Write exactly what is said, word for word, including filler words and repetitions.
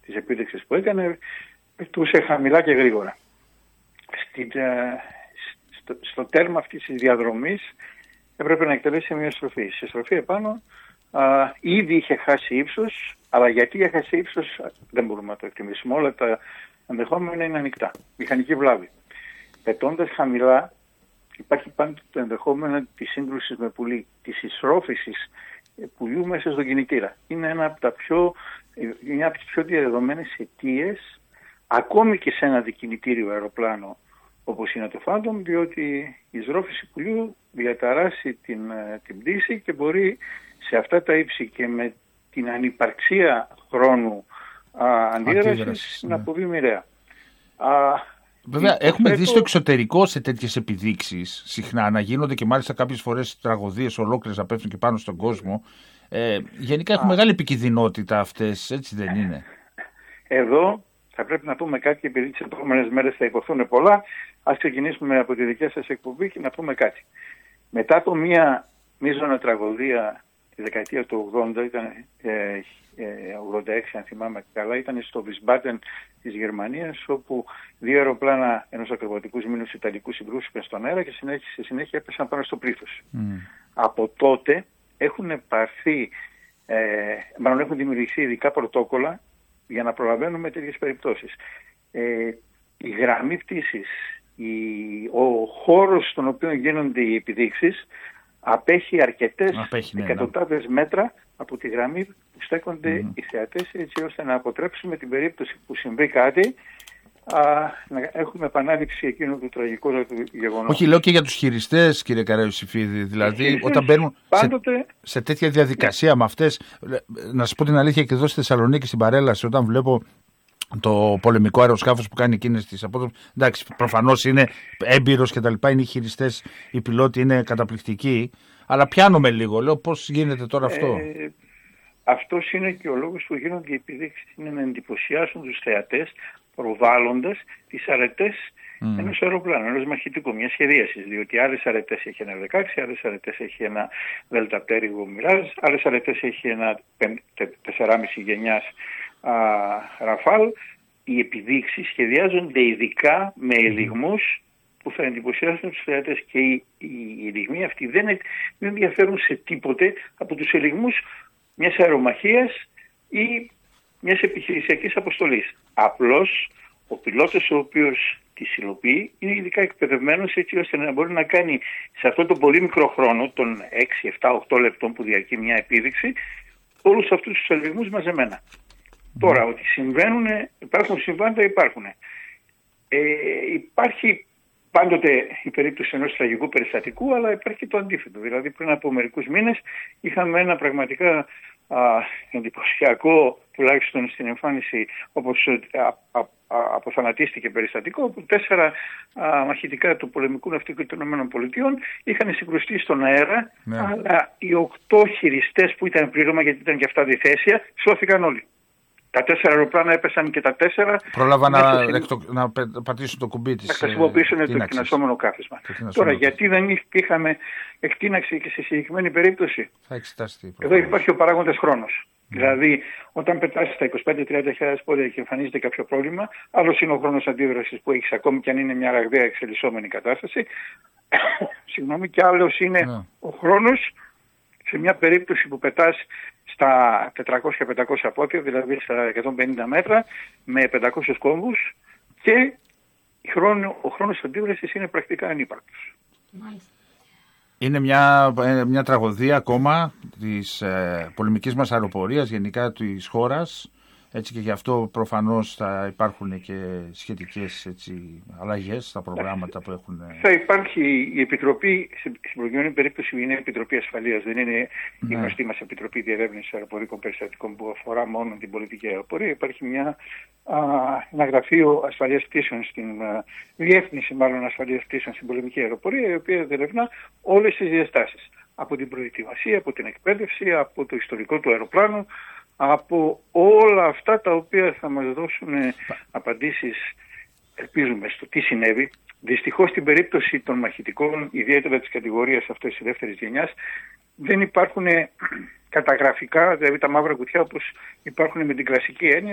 της επίδειξης που έκανε, πετούσε χαμηλά και γρήγορα. Στην, στο, στο τέρμα αυτής της διαδρομής έπρεπε να εκτελέσει μια στροφή. Στη στροφή επάνω α, ήδη είχε χάσει ύψος, αλλά γιατί έχασε ύψος δεν μπορούμε να το εκτιμήσουμε. Όλα τα ενδεχόμενα είναι ανοιχτά. Μηχανική βλάβη. Πετώντας χαμηλά, υπάρχει πάντοτε το ενδεχόμενο της σύγκρουσης με πουλί, της ισρόφησης πουλιού μέσα στον κινητήρα. Είναι ένα από τα πιο, μια από τις πιο διαδεδομένες αιτίες, ακόμη και σε ένα δικινητήριο αεροπλάνο όπως είναι το Phantom, διότι η ισρόφηση πουλιού διαταράσει την, την πτήση και μπορεί σε αυτά τα ύψη και με την ανυπαρξία χρόνου α, αντίδρασης να αποβεί μοιραία. Α, Βέβαια, έχουμε δει στο εξωτερικό σε τέτοιες επιδείξεις συχνά να γίνονται και μάλιστα κάποιες φορές τραγωδίες ολόκληρες να πέφτουν και πάνω στον κόσμο. Ε, γενικά έχουν Α. μεγάλη επικινδυνότητα αυτές, έτσι δεν είναι? Εδώ θα πρέπει να πούμε κάτι, επειδή τις επόμενες μέρες θα υποθούν πολλά. Ας ξεκινήσουμε από τη δικιά σας εκπομπή και να πούμε κάτι. Μετά από μια μείζωνα τραγωδία τη δεκαετία του ογδόντα, ήταν ε, ε, ογδόντα έξι αν θυμάμαι καλά, ήταν στο Wiesbaden της Γερμανίας, όπου δύο αεροπλάνα ενός ακροβατικού μήνους Ιταλικού συγκρούστηκαν στον αέρα και συνέχεια, στη συνέχεια έπεσαν πάνω στο πλήθος. Mm. Από τότε έχουν πάρθει, ε, μάλλον έχουν δημιουργηθεί ειδικά πρωτόκολλα για να προλαβαίνουμε τέτοιες περιπτώσεις. Ε, η γραμμή πτήσης, η, ο χώρος στον οποίο γίνονται οι επιδείξεις απέχει αρκετές απέχει, ναι, εκατοντάδες ναι. μέτρα από τη γραμμή που στέκονται mm. οι θεατές, έτσι ώστε να αποτρέψουμε την περίπτωση που συμβεί κάτι, α, να έχουμε επανάληψη εκείνου του τραγικού γεγονότος. Όχι, λέω και για τους χειριστές, κύριε Καραϊωσηφίδη, δηλαδή όταν μπαίνουν πάντοτε... σε, σε τέτοια διαδικασία ναι. με αυτές, να σας πω την αλήθεια, και εδώ στη Θεσσαλονίκη στην παρέλαση, όταν βλέπω το πολεμικό αεροσκάφος που κάνει εκείνες τις απόδοσεις, εντάξει, προφανώς είναι έμπειρος και τα λοιπά, είναι οι χειριστές, οι πιλότοι είναι καταπληκτικοί, αλλά πιάνομαι λίγο, λέω πώς γίνεται τώρα αυτό. Ε, αυτός είναι και ο λόγος που γίνονται οι επιδείξεις, είναι να εντυπωσιάσουν τους θεατές προβάλλοντας τις αρετές mm. ενός αεροπλάνου, ενός μαχητικού, μια σχεδίαση. Διότι άλλες αρετές έχει ένα δεκαέξι, άλλες αρετές έχει ένα δελταπτέρυγο Μιράζ, άλλες αρετές έχει ένα τεσσεράμισι γενιάς Ραφάλ. Οι επιδείξεις σχεδιάζονται ειδικά με ελιγμούς που θα εντυπωσιάσουν τους θεατές, και οι, οι, οι ελιγμοί αυτοί δεν, δεν διαφέρουν σε τίποτε από τους ελιγμούς μιας αερομαχίας ή μιας επιχειρησιακής αποστολής. Απλώς ο πιλότος ο οποίος τις υλοποιεί είναι ειδικά εκπαιδευμένος έτσι ώστε να μπορεί να κάνει σε αυτό τον πολύ μικρό χρόνο των έξι, επτά, οκτώ λεπτών που διαρκεί μια επίδειξη όλους αυτούς τους ελιγμούς μαζεμένα. Mm. Τώρα, ότι συμβαίνουν, υπάρχουν συμβάντα, υπάρχουν. Ε, υπάρχει πάντοτε η περίπτωση ενός τραγικού περιστατικού, αλλά υπάρχει και το αντίθετο. Δηλαδή πριν από μερικούς μήνες είχαμε ένα πραγματικά α, εντυπωσιακό, τουλάχιστον στην εμφάνιση, όπως α, α, α, αποθανατίστηκε περιστατικό, όπου τέσσερα α, μαχητικά του πολεμικού ναυτικού των ΗΠΑ είχαν συγκρουστεί στον αέρα, ναι. αλλά οι οκτώ χειριστές που ήταν πλήρωμα, γιατί ήταν και αυτά διθέσια, σώθηκαν όλοι. Τα τέσσερα αεροπλάνα έπεσαν και τα τέσσερα. Πρόλαβαν να, στην... να πατήσουν το κουμπί της. Να χρησιμοποιήσουν το εκτινασόμενο κάθισμα. Τώρα, γιατί δεν είχαμε εκτείναξη και σε συγκεκριμένη περίπτωση? Θα εξεταστεί. Εδώ υπάρχει ο παράγοντας χρόνος. Mm. Δηλαδή, όταν πετάσεις στα είκοσι πέντε με τριάντα χιλιάδες πόδια και εμφανίζεται κάποιο πρόβλημα, άλλος είναι ο χρόνος αντίδρασης που έχεις ακόμη και αν είναι μια ραγδαία εξελισσόμενη κατάσταση. Συγγνώμη, και άλλος είναι yeah. ο χρόνος σε μια περίπτωση που πετάς στα τετρακόσια με πεντακόσια πόδια, δηλαδή στα εκατόν πενήντα μέτρα, με πεντακόσιους κόμβους, και χρόνο, ο χρόνος αντίδρασης είναι πρακτικά ανύπαρκτος. Είναι μια, μια τραγωδία ακόμα της ε, πολεμικής μας αεροπορίας, γενικά της χώρας. Έτσι, και γι' αυτό προφανώς θα υπάρχουν και σχετικές έτσι, αλλαγές στα προγράμματα που έχουν. Θα υπάρχει η Επιτροπή, στην προκειμένη περίπτωση είναι η Επιτροπή Ασφαλείας, δεν είναι ναι. η γνωστή μας Επιτροπή Διερεύνησης Αεροπορικών Περιστατικών που αφορά μόνο την πολιτική αεροπορία. Υπάρχει μια, α, ένα γραφείο ασφαλείας πτήσεων, στην α, διεύθυνση μάλλον ασφαλείας πτήσεων στην πολιτική αεροπορία, η οποία διερευνά όλες τις διαστάσεις. Από την προετοιμασία, από την εκπαίδευση, από το ιστορικό του αεροπλάνου, από όλα αυτά τα οποία θα μας δώσουν απαντήσεις, ελπίζουμε, στο τι συνέβη. Δυστυχώς στην περίπτωση των μαχητικών, ιδιαίτερα της κατηγορίας αυτής της δεύτερης γενιάς, δεν υπάρχουν καταγραφικά, δηλαδή τα μαύρα κουτιά όπως υπάρχουν με την κλασική έννοια,